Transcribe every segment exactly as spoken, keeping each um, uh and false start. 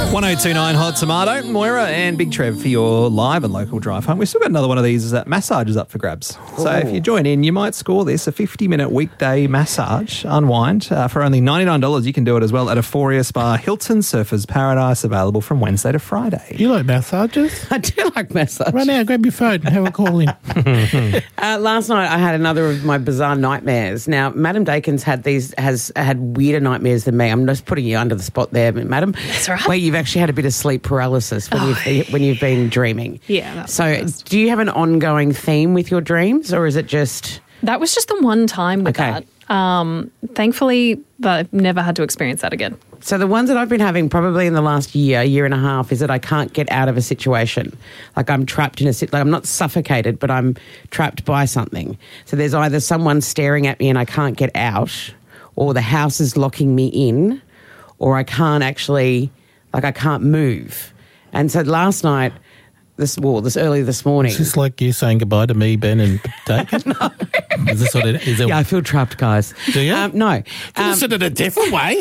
one oh two nine Hot Tomato, Moira and Big Trev for your live and local drive home. We've still got another one of these that massages up for grabs. So Ooh. If you join in, you might score this, a fifty-minute weekday massage, unwind. Uh, for only ninety-nine dollars, you can do it as well at Euphoria Spa, Hilton Surfers Paradise, available from Wednesday to Friday. You like massages? I do like massages. Right now, grab your phone and have a call in. uh, last night, I had another of my bizarre nightmares. Now, Madam Dakin's had these has had weirder nightmares than me. I'm just putting you under the spot there, Madam. That's right. Where you've actually had a bit of sleep paralysis when, oh. you've, when you've been dreaming. Yeah. That's so do you have an ongoing theme with your dreams, or is it just... That was just the one time with okay. that. Um, thankfully, I've never had to experience that again. So the ones that I've been having probably in the last year, year and a half, is that I can't get out of a situation. Like I'm trapped in a situation. Like I'm not suffocated, but I'm trapped by something. So there's either someone staring at me and I can't get out, or the house is locking me in, or I can't actually, like I can't move. And so last night, this well, this early this morning. Is this like you saying goodbye to me, Ben, and Dakin? No. Is this what it is? It... Yeah, I feel trapped, guys. Do you? Um, no. Um, Is it in a different way?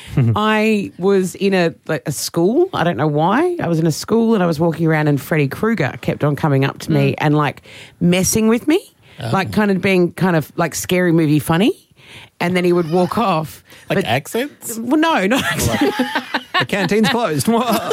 I was in a like a school. I don't know why. I was in a school and I was walking around and Freddy Krueger kept on coming up to me mm. and like messing with me, oh. like kind of being kind of like scary movie funny. And then he would walk off. Like but, accents? Well, no, not accents. The canteen's closed.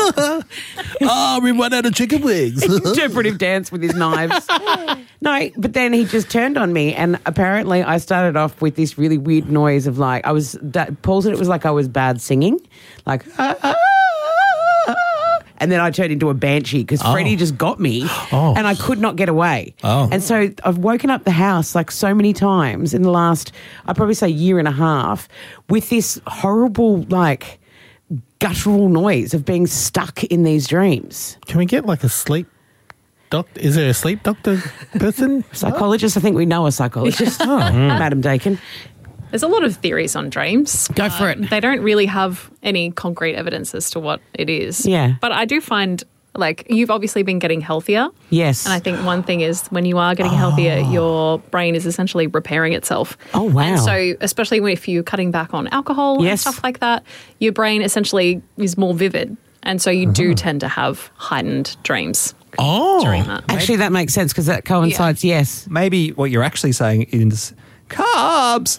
Oh, we run out of chicken wings. Interpretive dance with his knives. No, but then he just turned on me, and apparently I started off with this really weird noise of like, I was, that, Paul said it was like I was bad singing. Like, ah, ah, ah, and then I turned into a banshee because oh. Freddie just got me oh. and I could not get away. Oh. And so I've woken up the house like so many times in the last, I'd probably say year and a half, with this horrible like guttural noise of being stuck in these dreams. Can we get like a sleep doctor? Is there a sleep doctor person? Psychologist? I think we know a psychologist. oh. mm. Madam Dakin. There's a lot of theories on dreams. Go for it. They don't really have any concrete evidence as to what it is. Yeah. But I do find, like, you've obviously been getting healthier. Yes. And I think one thing is when you are getting oh. healthier, your brain is essentially repairing itself. Oh, wow. And so especially if you're cutting back on alcohol yes. and stuff like that, your brain essentially is more vivid. And so you do tend to have heightened dreams. Oh. During that. Actually, that makes sense because that coincides, yeah. yes. Maybe what you're actually saying is... carbs.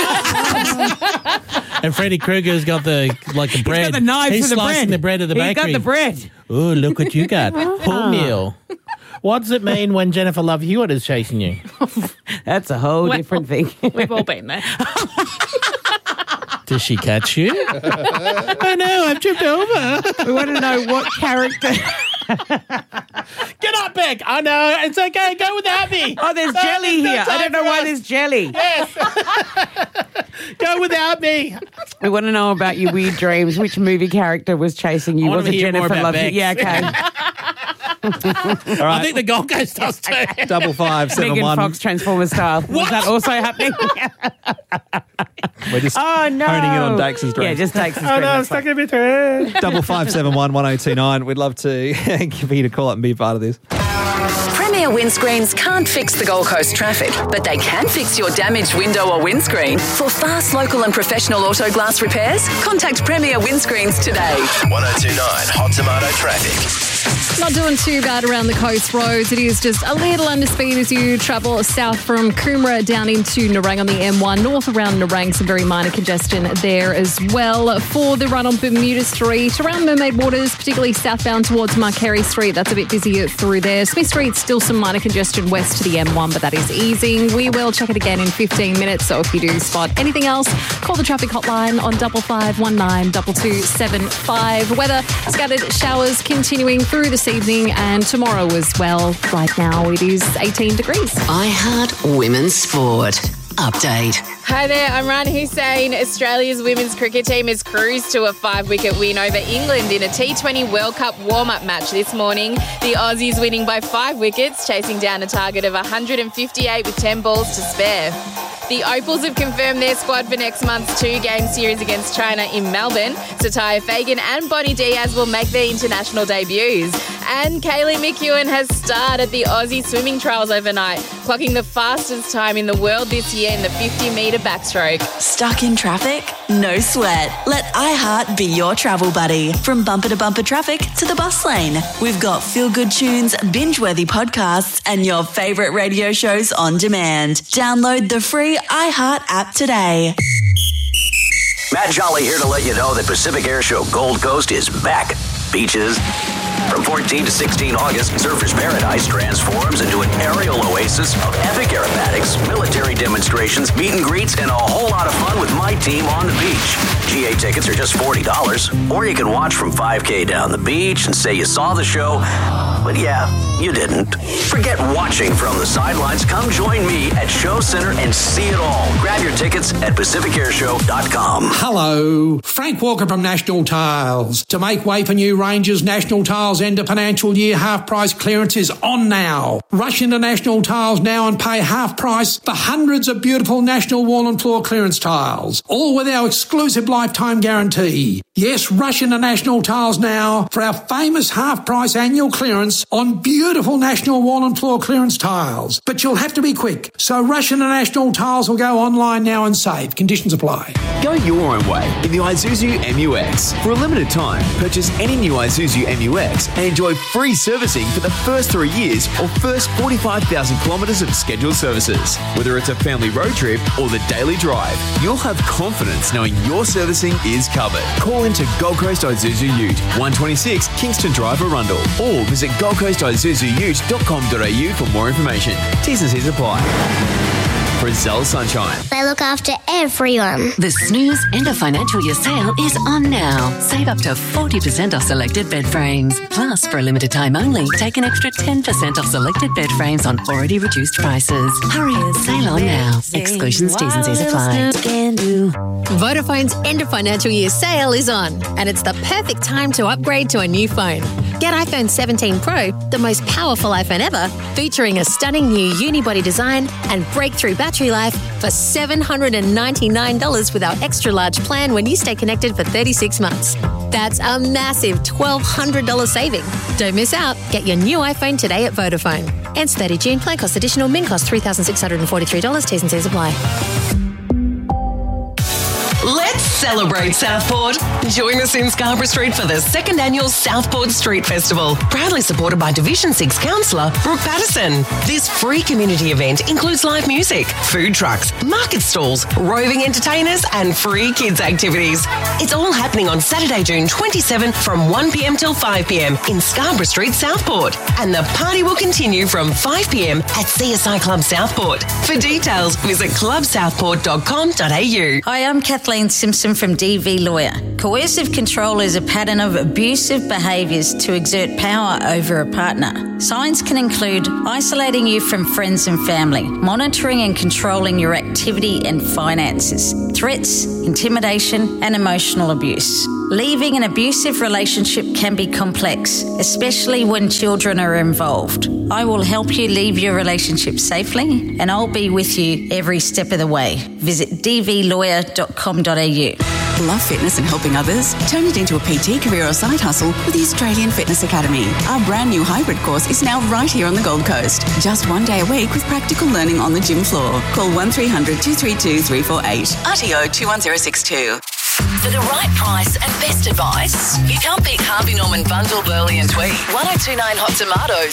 And Freddy Krueger's got the like the bread. He's got the knife He's for the slicing bread. the bread of the He's bakery. He's got the bread. Oh, look what you got. Wholemeal. What does it mean when Jennifer Love Hewitt is chasing you? That's a whole well, different thing. We've all been there. Does she catch you? I know, I've tripped over. We want to know what character... Get up, Beck. I know. It's okay. Go without me. Oh, there's no, jelly there's here. No I don't know why us. there's jelly. Yes. Go without me. We want to know about your weird dreams. Which movie character was chasing you? I was it Jennifer Love? Bex. Yeah, okay. All right. I think the Gold Coast does too. Double five, seven, Megan one. Fox Transformers style. What? Was that also happening? We're just oh, no. honing in on Dakes' dreams. Yeah, just Dakes' dreams. Oh, no, I'm stuck in between. Double five, seven, one, one oh two nine. We'd love to give you to call up and be a part of this. Premier windscreens can't fix the Gold Coast traffic, but they can fix your damaged window or windscreen. For fast, local and professional auto glass repairs, contact Premier Windscreens today. one oh two nine Hot Tomato Traffic. Not doing too bad around the coast roads. It is just a little under speed as you travel south from Coomera down into Nerang on the M one. North around Nerang, some very minor congestion there as well. For the run on Bermuda Street, around Mermaid Waters, particularly southbound towards Marquerie Street, that's a bit busier through there. Smith Street, still some minor congestion west to the M one, but that is easing. We will check it again in fifteen minutes, so if you do spot anything else, call the traffic hotline on double five one nine two two seven five. Weather, scattered showers continuing through this evening and tomorrow as well. Right now it is eighteen degrees. iHeart Women's Sport Update. Hi there, I'm Rani Hussain. Australia's women's cricket team has cruised to a five-wicket win over England in a T twenty World Cup warm-up match this morning. The Aussies winning by five wickets, chasing down a target of one hundred fifty-eight with ten balls to spare. The Opals have confirmed their squad for next month's two-game series against China in Melbourne. Satya Fagan and Bonnie Diaz will make their international debuts. And Kaylee McEwen has starred at the Aussie swimming trials overnight, clocking the fastest time in the world this year in the fifty metre backstroke. Stuck in traffic? No sweat. Let iHeart be your travel buddy. From bumper to bumper traffic to the bus lane. We've got feel-good tunes, binge-worthy podcasts, and your favourite radio shows on demand. Download the free iHeart app today. Matt Jolly here to let you know that Pacific Air Show Gold Coast is back. Beaches. From fourteen to sixteen August, Surfers Paradise transforms into an aerial oasis of epic aerobatics, military demonstrations, meet and greets, and a whole lot of fun with my team on the beach. G A tickets are just forty dollars, or you can watch from five K down the beach and say you saw the show, but yeah, you didn't. Forget watching from the sidelines. Come join me at Show Center and see it all. Grab your tickets at pacific air show dot com. Hello, Frank Walker from National Tiles. To make way for new ranges, National Tiles end of financial year half price clearance is on now. Rush into National Tiles now and pay half price for hundreds of beautiful National wall and floor clearance tiles, all with our exclusive lifetime guarantee. Yes, rush into National Tiles now for our famous half price annual clearance on beautiful National wall and floor clearance tiles. But you'll have to be quick, so rush into National Tiles or go online now and save. Conditions apply. Go your own way in the Isuzu M U X. For a limited time, purchase any new Isuzu M U X and enjoy free servicing for the first three years or first forty-five thousand kilometres of scheduled services. Whether it's a family road trip or the daily drive, you'll have confidence knowing your servicing is covered. Call into Gold Coast Isuzu Ute, one twenty-six Kingston Drive, Arundel, or visit gold coast isuzu ute dot com dot a u for more information. T's and C's apply. Brazil Sunshine. They look after everyone. The Snooze End of Financial Year sale is on now. Save up to forty percent off selected bed frames. Plus, for a limited time only, take an extra ten percent off selected bed frames on already reduced prices. Hurry, sale on now. Exclusions, T's and C's apply. Vodafone's End of Financial Year sale is on, and it's the perfect time to upgrade to a new phone. Get iPhone seventeen Pro, the most powerful iPhone ever, featuring a stunning new unibody design and breakthrough battery life for seven hundred ninety-nine dollars with our extra large plan when you stay connected for thirty-six months. That's a massive twelve hundred dollars saving. Don't miss out. Get your new iPhone today at Vodafone. Ends thirty June. Plan cost additional. Min cost three thousand six hundred forty-three dollars. T's and C's apply. Let's celebrate Southport. Join us in Scarborough Street for the second annual Southport Street Festival, proudly supported by Division six Councillor Brooke Patterson. This free community event includes live music, food trucks, market stalls, roving entertainers and free kids activities. It's all happening on Saturday, June twenty-seventh from one p m till five p m in Scarborough Street, Southport. And the party will continue from five p m at C S I Club Southport. For details, visit club southport dot com dot a u. Hi, I'm Kathleen Simpson from D V Lawyer. Coercive control is a pattern of abusive behaviours to exert power over a partner. Signs can include isolating you from friends and family, monitoring and controlling your activity and finances, threats, intimidation and emotional abuse. Leaving an abusive relationship can be complex, especially when children are involved. I will help you leave your relationship safely and I'll be with you every step of the way. Visit d v lawyer dot com dot a u. Love fitness and helping others? Turn it into a P T career or side hustle with the Australian Fitness Academy. Our brand new hybrid course is now right here on the Gold Coast. Just one day a week with practical learning on the gym floor. Call one three hundred two three two three four eight. R T O two one zero six two. For the right price and best advice, you can't beat Harvey Norman Bundle, Burley and Tweed. one oh two nine Hot Tomatoes.